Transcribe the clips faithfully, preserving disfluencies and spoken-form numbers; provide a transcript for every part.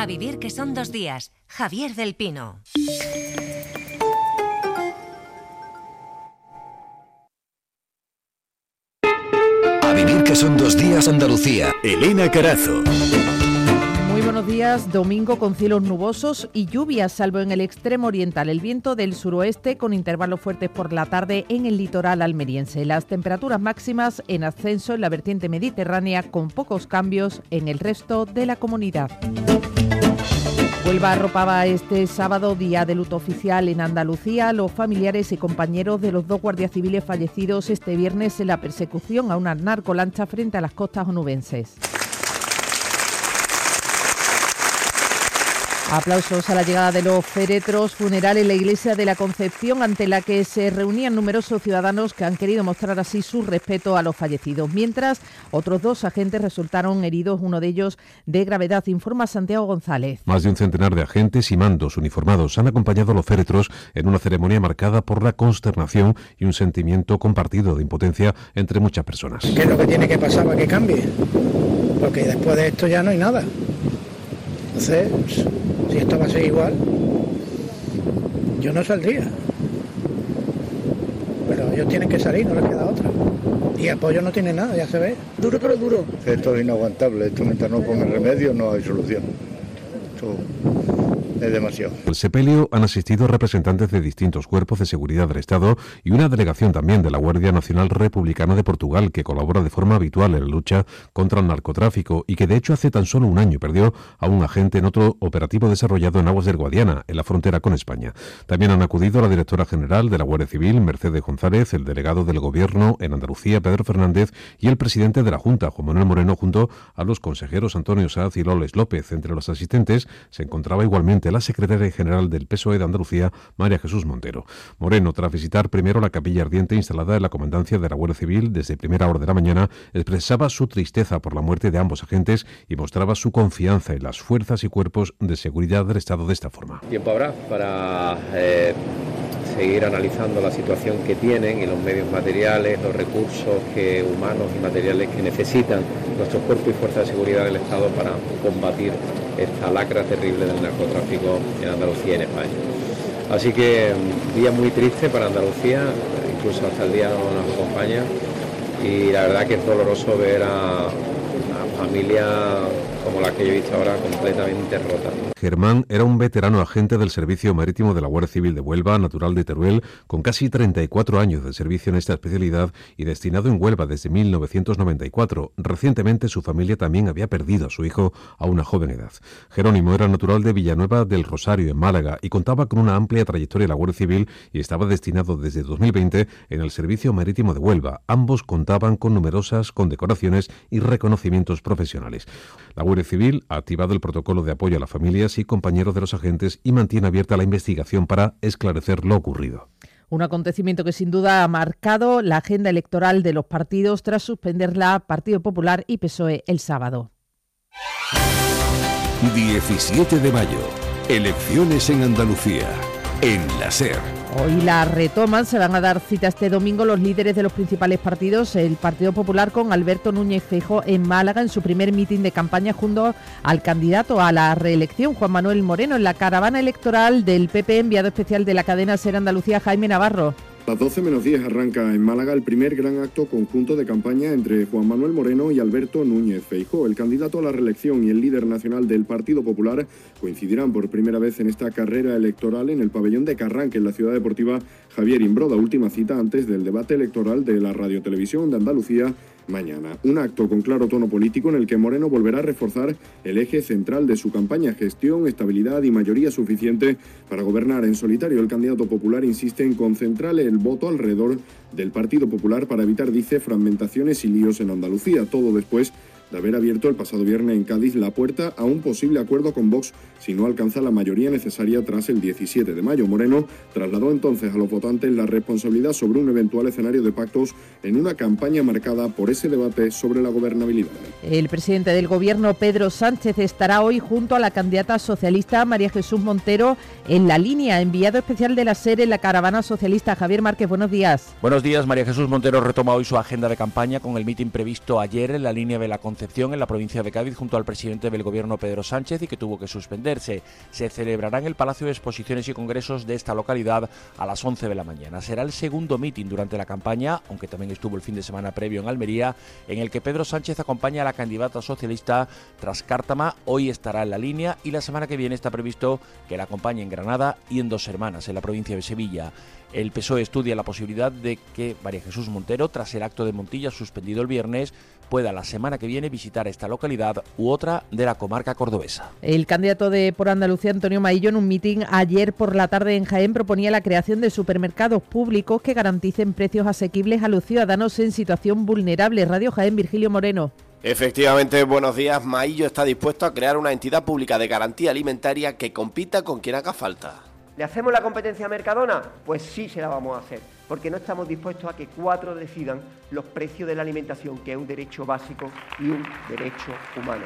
vivir que son dos días. Javier del Pino. A vivir que son dos días, Andalucía. Elena Carazo. Muy buenos días. Domingo con cielos nubosos y lluvias, salvo en el extremo oriental. El viento del suroeste con intervalos fuertes por la tarde en el litoral almeriense. Las temperaturas máximas en ascenso en la vertiente mediterránea, con pocos cambios en el resto de la comunidad. Huelva arropaba este sábado, día de luto oficial en Andalucía, a los familiares y compañeros de los dos guardias civiles fallecidos este viernes en la persecución a una narcolancha frente a las costas onubenses. Aplausos a la llegada de los féretros funerales en la iglesia de la Concepción, ante la que se reunían numerosos ciudadanos que han querido mostrar así su respeto a los fallecidos. Mientras, otros dos agentes resultaron heridos, uno de ellos de gravedad, informa Santiago González. Más de un centenar de agentes y mandos uniformados han acompañado a los féretros en una ceremonia marcada por la consternación y un sentimiento compartido de impotencia entre muchas personas. ¿Qué es lo que tiene que pasar para que cambie? Porque después de esto ya no hay nada. Entonces, si esto va a ser igual, yo no saldría. Pero ellos tienen que salir, no les queda otra. Y apoyo no tiene nada, ya se ve. Duro pero duro. Esto es inaguantable, esto mientras no pongan remedio no hay solución. Esto es demasiado. Al sepelio han asistido representantes de distintos cuerpos de seguridad del Estado y una delegación también de la Guardia Nacional Republicana de Portugal, que colabora de forma habitual en la lucha contra el narcotráfico y que de hecho hace tan solo un año perdió a un agente en otro operativo desarrollado en aguas del Guadiana, en la frontera con España. También han acudido la directora general de la Guardia Civil, Mercedes González, el delegado del Gobierno en Andalucía, Pedro Fernández, y el presidente de la Junta, Juan Manuel Moreno, junto a los consejeros Antonio Saz y Loles López. Entre los asistentes se encontraba igualmente la secretaria general del P S O E de Andalucía, María Jesús Montero. Moreno, tras visitar primero la capilla ardiente instalada en la comandancia de la Guardia Civil desde primera hora de la mañana, expresaba su tristeza por la muerte de ambos agentes y mostraba su confianza en las fuerzas y cuerpos de seguridad del Estado de esta forma. Tiempo habrá para eh, seguir analizando la situación que tienen y los medios materiales, los recursos que, humanos y materiales que necesitan nuestros cuerpos y fuerzas de seguridad del Estado para combatir esta lacra terrible del narcotráfico en Andalucía y en España. Así que un día muy triste para Andalucía, incluso hasta el día no nos acompaña, y la verdad que es doloroso ver a una familia como la que yo he visto ahora completamente rota. Germán era un veterano agente del Servicio Marítimo de la Guardia Civil de Huelva, natural de Teruel, con casi treinta y cuatro años de servicio en esta especialidad y destinado en Huelva desde mil novecientos noventa y cuatro. Recientemente su familia también había perdido a su hijo a una joven edad. Jerónimo era natural de Villanueva del Rosario, en Málaga, y contaba con una amplia trayectoria en la Guardia Civil y estaba destinado desde dos mil veinte en el Servicio Marítimo de Huelva. Ambos contaban con numerosas condecoraciones y reconocimientos profesionales. La Guardia Civil ha activado el protocolo de apoyo a las familias y compañeros de los agentes y mantiene abierta la investigación para esclarecer lo ocurrido. Un acontecimiento que sin duda ha marcado la agenda electoral de los partidos tras suspenderla Partido Popular y P S O E el sábado. diecisiete de mayo. Elecciones en Andalucía. En la SER. Hoy la retoman, se van a dar cita este domingo los líderes de los principales partidos. El Partido Popular con Alberto Núñez Feijóo en Málaga en su primer mitin de campaña junto al candidato a la reelección, Juan Manuel Moreno, en la caravana electoral del P P, enviado especial de la cadena SER Andalucía, Jaime Navarro. A las doce menos diez arranca en Málaga el primer gran acto conjunto de campaña entre Juan Manuel Moreno y Alberto Núñez Feijóo. El candidato a la reelección y el líder nacional del Partido Popular coincidirán por primera vez en esta carrera electoral en el pabellón de Carranque, en la ciudad deportiva Javier Imbroda, última cita antes del debate electoral de la Radiotelevisión de Andalucía mañana. Un acto con claro tono político en el que Moreno volverá a reforzar el eje central de su campaña: gestión, estabilidad y mayoría suficiente para gobernar en solitario. El candidato popular insiste en concentrar el voto alrededor del Partido Popular para evitar, dice, fragmentaciones y líos en Andalucía. Todo después de haber abierto el pasado viernes en Cádiz la puerta a un posible acuerdo con Vox si no alcanza la mayoría necesaria tras el diecisiete de mayo. Moreno trasladó entonces a los votantes la responsabilidad sobre un eventual escenario de pactos en una campaña marcada por ese debate sobre la gobernabilidad. El presidente del Gobierno, Pedro Sánchez, estará hoy junto a la candidata socialista María Jesús Montero en la línea. Enviado especial de la SER en la caravana socialista. Javier Márquez, buenos días. Buenos días. María Jesús Montero retoma hoy su agenda de campaña con el mitin previsto ayer en la línea de la Concepción Concepción, en la provincia de Cádiz, junto al presidente del gobierno Pedro Sánchez, y que tuvo que suspenderse. Se celebrará en el Palacio de Exposiciones y Congresos de esta localidad a las once de la mañana. Será el segundo mitin durante la campaña, aunque también estuvo el fin de semana previo en Almería, en el que Pedro Sánchez acompaña a la candidata socialista tras Cártama. Hoy estará en la línea y la semana que viene está previsto que la acompañe en Granada y en Dos Hermanas, en la provincia de Sevilla. El P S O E estudia la posibilidad de que María Jesús Montero, tras el acto de Montilla suspendido el viernes, pueda la semana que viene visitar esta localidad u otra de la comarca cordobesa. El candidato de Por Andalucía, Antonio Maillo, en un mitin ayer por la tarde en Jaén, proponía la creación de supermercados públicos que garanticen precios asequibles a los ciudadanos en situación vulnerable. Radio Jaén, Virgilio Moreno. Efectivamente, buenos días. Maillo está dispuesto a crear una entidad pública de garantía alimentaria que compita con quien haga falta. ¿Le hacemos la competencia a Mercadona? Pues sí se la vamos a hacer, porque no estamos dispuestos a que cuatro decidan los precios de la alimentación, que es un derecho básico y un derecho humano.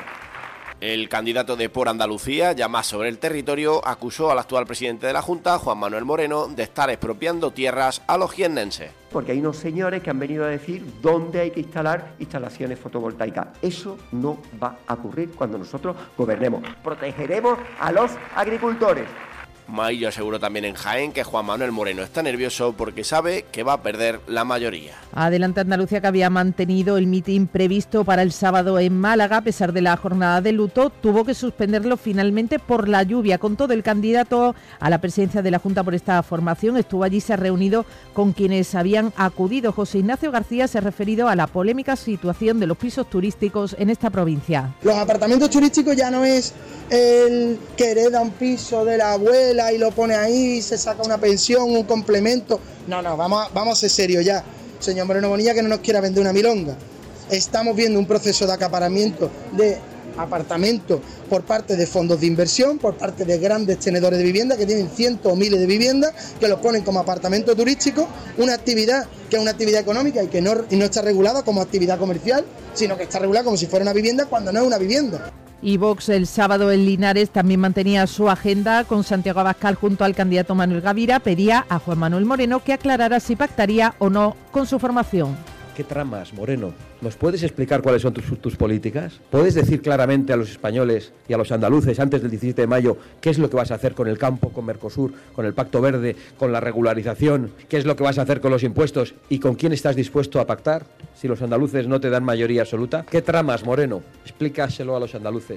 El candidato de Por Andalucía, ya más sobre el territorio, acusó al actual presidente de la Junta, Juan Manuel Moreno, de estar expropiando tierras a los jiennenses. Porque hay unos señores que han venido a decir dónde hay que instalar instalaciones fotovoltaicas. Eso no va a ocurrir cuando nosotros gobernemos. Protegeremos a los agricultores. Maillo aseguró también en Jaén que Juan Manuel Moreno está nervioso porque sabe que va a perder la mayoría. Adelante Andalucía, que había mantenido el mitin previsto para el sábado en Málaga, a pesar de la jornada de luto, tuvo que suspenderlo finalmente por la lluvia. Con todo, el candidato a la presidencia de la Junta por esta formación estuvo allí, se ha reunido con quienes habían acudido. José Ignacio García se ha referido a la polémica situación de los pisos turísticos en esta provincia. Los apartamentos turísticos ya no es el que hereda un piso de la abuela y lo pone ahí, se saca una pensión, un complemento. No, no, vamos a, vamos a ser serios ya. Señor Moreno Bonilla, que no nos quiera vender una milonga. Estamos viendo un proceso de acaparamiento de apartamentos por parte de fondos de inversión, por parte de grandes tenedores de vivienda que tienen cientos o miles de viviendas, que los ponen como apartamento turístico, una actividad que es una actividad económica y que no, y no está regulada como actividad comercial, sino que está regulada como si fuera una vivienda cuando no es una vivienda. Y Vox el sábado en Linares también mantenía su agenda con Santiago Abascal junto al candidato Manuel Gavira. Pedía a Juan Manuel Moreno que aclarara si pactaría o no con su formación. ¿Qué tramas, Moreno? ¿Nos puedes explicar cuáles son tus, tus políticas? ¿Puedes decir claramente a los españoles y a los andaluces antes del diecisiete de mayo qué es lo que vas a hacer con el campo, con Mercosur, con el Pacto Verde, con la regularización? ¿Qué es lo que vas a hacer con los impuestos? ¿Y con quién estás dispuesto a pactar si los andaluces no te dan mayoría absoluta? ¿Qué tramas, Moreno? Explícaselo a los andaluces.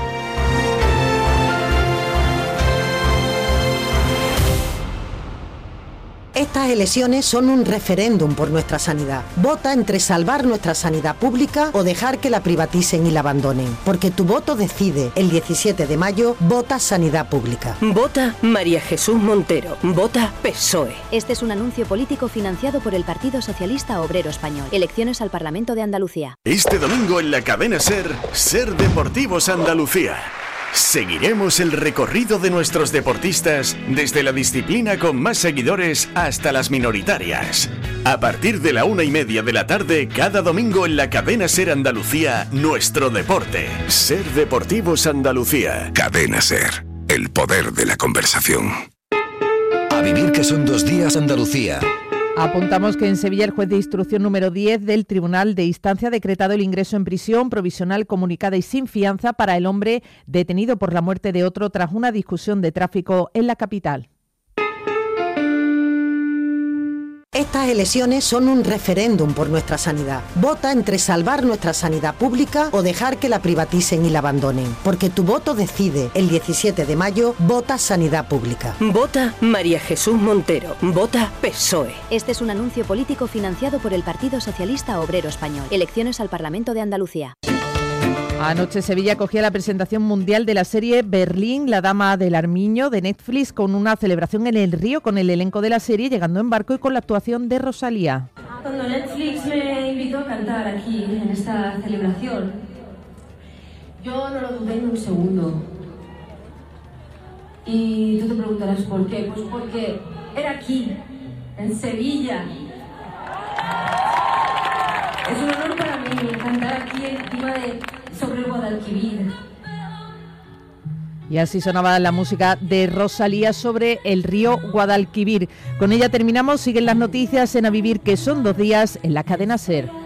Estas elecciones son un referéndum por nuestra sanidad. Vota entre salvar nuestra sanidad pública o dejar que la privaticen y la abandonen. Porque tu voto decide. El diecisiete de mayo, vota sanidad pública. Vota María Jesús Montero. Vota P S O E. Este es un anuncio político financiado por el Partido Socialista Obrero Español. Elecciones al Parlamento de Andalucía. Este domingo en la cadena SER, SER Deportivos Andalucía. Seguiremos el recorrido de nuestros deportistas desde la disciplina con más seguidores hasta las minoritarias. A partir de la una y media de la tarde, cada domingo en la cadena SER Andalucía, nuestro deporte. SER Deportivos Andalucía. Cadena SER, el poder de la conversación. A vivir que son dos días Andalucía. Apuntamos que en Sevilla el juez de instrucción número diez del Tribunal de Instancia ha decretado el ingreso en prisión provisional comunicada y sin fianza para el hombre detenido por la muerte de otro tras una discusión de tráfico en la capital. Estas elecciones son un referéndum por nuestra sanidad. Vota entre salvar nuestra sanidad pública o dejar que la privaticen y la abandonen. Porque tu voto decide. El diecisiete de mayo, vota sanidad pública. Vota María Jesús Montero. Vota P S O E. Este es un anuncio político financiado por el Partido Socialista Obrero Español. Elecciones al Parlamento de Andalucía. Anoche Sevilla acogía la presentación mundial de la serie Berlín, la dama del Armiño de Netflix, con una celebración en el río con el elenco de la serie, llegando en barco y con la actuación de Rosalía. Cuando Netflix me invitó a cantar aquí en esta celebración, yo no lo dudé ni un segundo. Y tú te preguntarás por qué. Pues porque era aquí, en Sevilla. Es un honor para mí cantar aquí encima de... sobre el Guadalquivir. Y así sonaba la música de Rosalía sobre el río Guadalquivir. Con ella terminamos. Siguen las noticias en A Vivir, que son dos días, en la cadena SER.